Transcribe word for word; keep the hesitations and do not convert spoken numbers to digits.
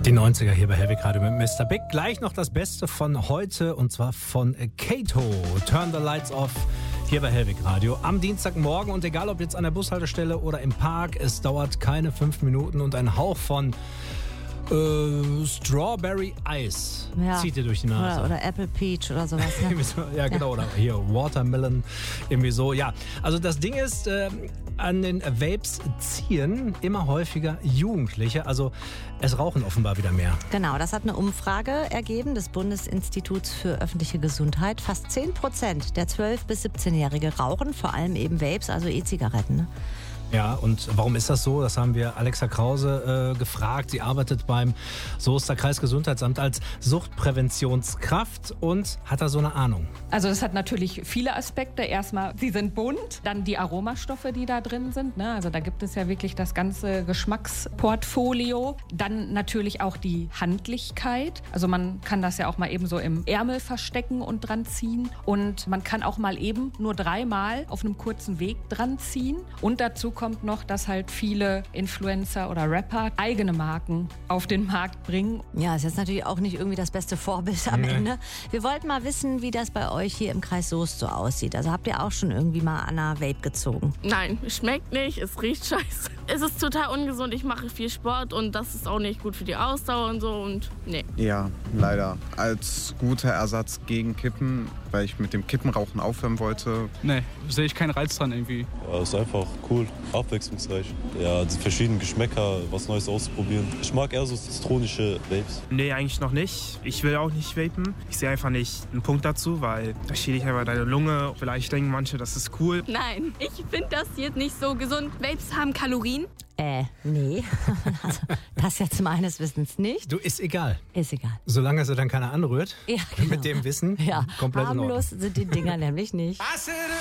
Die neunziger hier bei Hellwig Radio mit Mister Big. Gleich noch das Beste von heute und zwar von Kato. Turn the Lights Off hier bei Hellwig Radio am Dienstagmorgen. Und egal ob jetzt an der Bushaltestelle oder im Park, es dauert keine fünf Minuten und ein Hauch von äh, Strawberry Ice ja. zieht ihr durch die Nase. Oder, oder Apple Peach oder sowas. Ne? Ja, genau. Oder hier Watermelon. Irgendwie so. Ja, also das Ding ist, äh, an den Vapes ziehen immer häufiger Jugendliche. Also es rauchen offenbar wieder mehr. Genau, das hat eine Umfrage ergeben des Bundesinstituts für öffentliche Gesundheit. Fast zehn Prozent der zwölf- bis siebzehnjährigen rauchen, vor allem eben Vapes, also E-Zigaretten. Ne? Ja, und warum ist das so? Das haben wir Alexa Krause äh, gefragt. Sie arbeitet beim Soester Kreisgesundheitsamt als Suchtpräventionskraft und hat da so eine Ahnung. Also das hat natürlich viele Aspekte. Erstmal, sie sind bunt, dann die Aromastoffe, die da drin sind. Ne? Also da gibt es ja wirklich das ganze Geschmacksportfolio. Dann natürlich auch die Handlichkeit. Also man kann das ja auch mal eben so im Ärmel verstecken und dran ziehen. Und man kann auch mal eben nur dreimal auf einem kurzen Weg dran ziehen. Und dazu kommt noch, dass halt viele Influencer oder Rapper eigene Marken auf den Markt bringen. Ja, ist jetzt natürlich auch nicht irgendwie das beste Vorbild am Nee. Ende. Wir wollten mal wissen, wie das bei euch hier im Kreis Soest so aussieht. Also habt ihr auch schon irgendwie mal an einer Vape gezogen? Nein, schmeckt nicht, es riecht scheiße. Es ist total ungesund, ich mache viel Sport und das ist auch nicht gut für die Ausdauer und so und nee. Ja, leider. Als guter Ersatz gegen Kippen, weil ich mit dem Kippenrauchen aufhören wollte. Nee, sehe ich keinen Reiz dran irgendwie. Ja, ist einfach cool, abwechslungsreich. Ja, die verschiedenen Geschmäcker, was Neues auszuprobieren. Ich mag eher so zitronische Vapes. Nee, eigentlich noch nicht. Ich will auch nicht vapen. Ich sehe einfach nicht einen Punkt dazu, weil da schädigt einfach deine Lunge. Vielleicht denken manche, das ist cool. Nein, ich finde das jetzt nicht so gesund. Vapes haben Kalorien. Äh, nee. Also, das jetzt meines Wissens nicht. Du, ist egal. Ist egal. Solange sie dann keiner anrührt. Ja, genau. Mit dem Wissen. Ja, Komplett in Ordnung. harmlos sind die Dinger nämlich nicht.